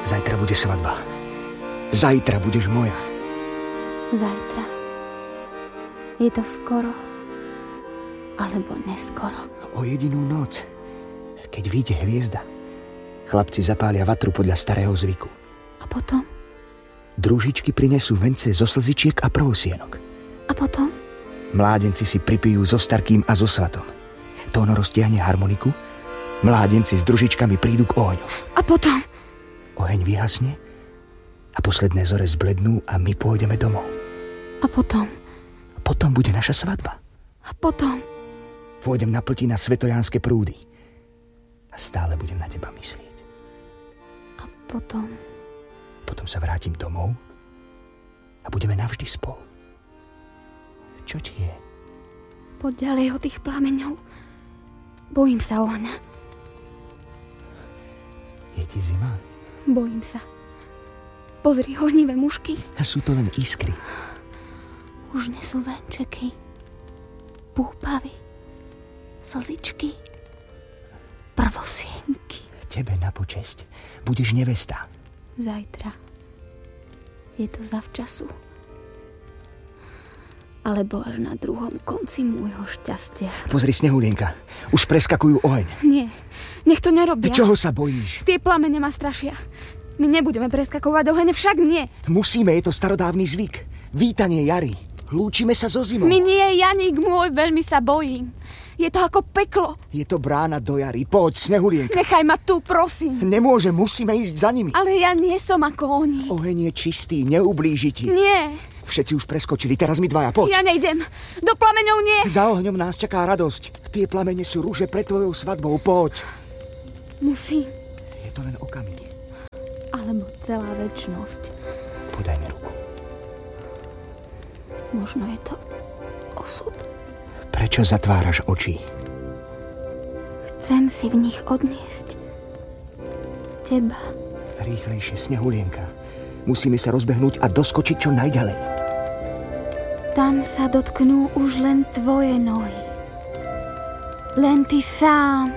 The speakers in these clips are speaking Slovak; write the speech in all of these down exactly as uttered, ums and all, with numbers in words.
Zajtra bude svadba. Zajtra budeš moja. Zajtra. Je to skoro. Alebo neskoro. O jedinú noc, keď vyjde hviezda, chlapci zapália vatru podľa starého zvyku. A potom? Družičky prinesú vence zo slzičiek a prvosienok. A potom? Mládenci si pripijú so starkým a so svatom. Tóno roztiahne harmoniku, mládenci s družičkami prídu k ohňu. A potom? Oheň vyhasne a posledné zore zblednú a my pôjdeme domov. A potom? A potom bude naša svadba. A potom? Pôjdem na plti na svetojánske prúdy a stále budem na teba myslieť. A potom? Potom sa vrátim domov a budeme navždy spolu. Čo ti je? Poď ďalej od tých plameňov. Bojím sa ohňa. Je ti zima? Bojím sa. Pozri, ohnivé mušky. A sú to len iskry. Už nie sú venčeky. Púpavy. Slzičky. Prvosienky. Tebe na počesť. Budeš nevesta. Zajtra. Je to zavčasu. Alebo až na druhom konci môjho šťastia. Pozri, Snehulienka. Už preskakujú oheň. Nie. Nech to nerobia. Čoho sa bojíš? Tie plamene ma strašia. My nebudeme preskakovať oheň, však nie. Musíme, je to starodávny zvyk. Vítanie jary. Lúčime sa so zimou. My nie, Janík môj, veľmi sa bojím. Je to ako peklo. Je to brána do jary. Poď, Snehulienka. Nechaj ma tu, prosím. Nemôže, musíme ísť za nimi. Ale ja nie som ako oni. Oheň je čistý, neublíži ti. Nie. Všetci už preskočili, teraz my dvaja, poď. Ja nejdem. Do plameňov nie. Za ohňom nás čaká radosť. Tie plamene sú rúže pred tvojou svadbou, poď. Musím. Je to len okamih. Alebo celá večnosť. Podaj mi ruku. Možno je to osud. Prečo zatváraš oči? Chcem si v nich odniesť teba. Rýchlejšie, Snehulienka. Musíme sa rozbehnúť a doskočiť čo najďalej. Tam sa dotknú už len tvoje nohy. Len ty sám.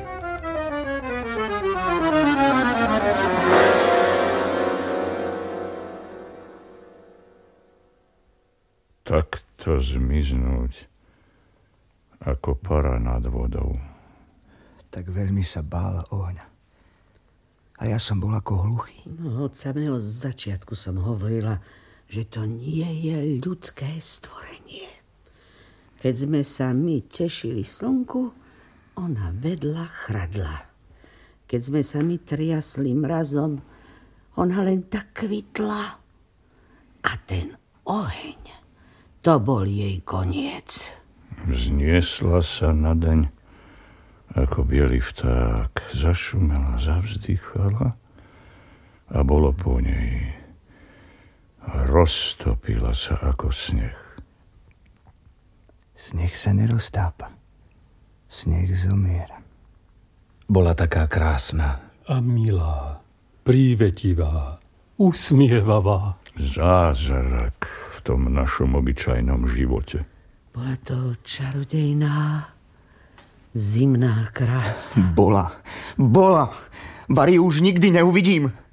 Takto zmiznúť ako para nad vodou. Tak veľmi sa bála ohňa. A ja som bol ako hluchý. No, od samého začiatku som hovorila, že to nie je ľudské stvorenie. Keď sme sa my tešili slnku, ona vedľa chradla. Keď sme sa my triasli mrazom, ona len tak kvitla. A ten oheň, to bol jej koniec. Vzniesla sa na deň ako biely vták, zašumela, zavzdychala a bolo po nej. Roztopila sa ako sneh. Sneh sa neroztápa. Sneh zomiera. Bola taká krásna. A milá, prívetivá, usmievavá. Zázrak v tom našom obyčajnom živote. Bola to čarodejná, zimná krása. Bola, bola. Bari už nikdy neuvidím.